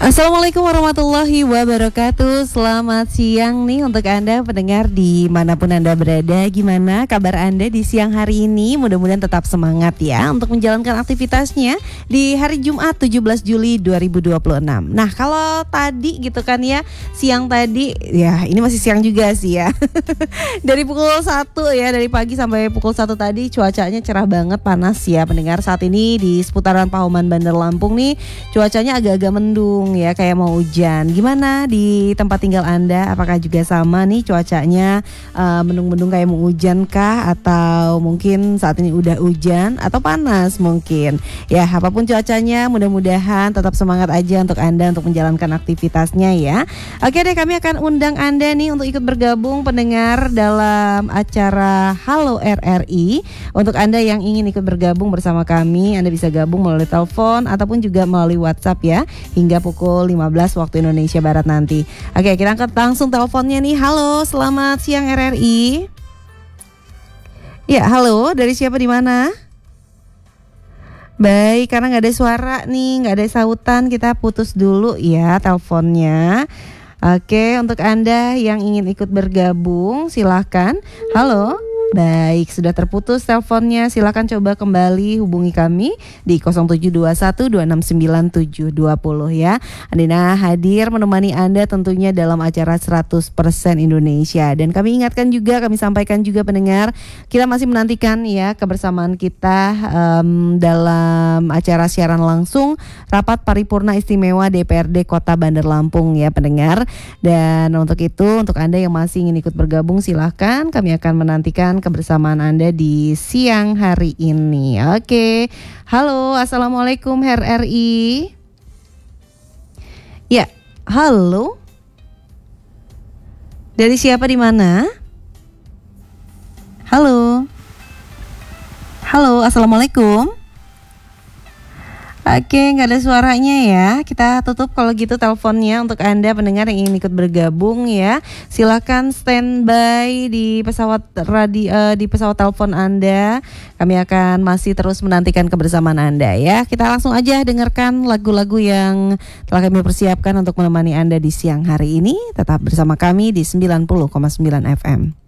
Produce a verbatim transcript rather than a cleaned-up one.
Assalamualaikum warahmatullahi wabarakatuh. Selamat siang nih untuk Anda pendengar dimanapun Anda berada. Gimana kabar Anda di siang hari ini? Mudah-mudahan tetap semangat ya untuk menjalankan aktivitasnya di hari Jumat tujuh belas Juli dua ribu dua puluh enam. Nah, kalau tadi gitu kan ya, siang tadi ya ini masih siang juga sih ya. Dari pukul satu ya, dari pagi sampai pukul satu tadi cuacanya cerah banget, panas ya pendengar. Saat ini di seputaran Pahoman Bandar Lampung nih cuacanya agak-agak mendung ya, kayak mau hujan. Gimana di tempat tinggal Anda? Apakah juga sama nih cuacanya uh, mendung-mendung kayak mau hujan kah? Atau mungkin saat ini udah hujan atau panas mungkin? Ya, apapun cuacanya mudah-mudahan tetap semangat aja untuk Anda untuk menjalankan aktivitasnya ya. Oke deh, kami akan undang Anda nih untuk ikut bergabung pendengar dalam acara Halo R R I. Untuk Anda yang ingin ikut bergabung bersama kami, Anda bisa gabung melalui telepon ataupun juga melalui WhatsApp ya, hingga pukul lima belas waktu Indonesia Barat nanti. Oke, kita angkat langsung teleponnya nih. Halo, selamat siang R R I. Ya, halo, dari siapa di mana? Baik, karena nggak ada suara nih, nggak ada sautan, kita putus dulu ya teleponnya. Oke, untuk Anda yang ingin ikut bergabung, silahkan. Halo. Baik, sudah terputus teleponnya. Silakan coba kembali hubungi kami di nol tujuh dua satu dua enam sembilan tujuh dua nol ya. Andina hadir menemani Anda tentunya dalam acara seratus persen Indonesia. Dan kami ingatkan juga, kami sampaikan juga pendengar, kita masih menantikan ya kebersamaan kita um, dalam acara siaran langsung Rapat Paripurna Istimewa D P R D Kota Bandar Lampung ya pendengar. Dan untuk itu, untuk Anda yang masih ingin ikut bergabung, silahkan, kami akan menantikan kebersamaan Anda di siang hari ini. Oke, halo, assalamualaikum R R I. Ya, halo. Dari siapa di mana? Halo. Halo, assalamualaikum. Oke, nggak ada suaranya ya. Kita tutup kalau gitu teleponnya. Untuk Anda pendengar yang ingin ikut bergabung ya, silakan standby di pesawat radio, uh, di pesawat telepon Anda. Kami akan masih terus menantikan kebersamaan Anda ya. Kita langsung aja dengarkan lagu-lagu yang telah kami persiapkan untuk menemani Anda di siang hari ini. Tetap bersama kami di sembilan puluh koma sembilan F M.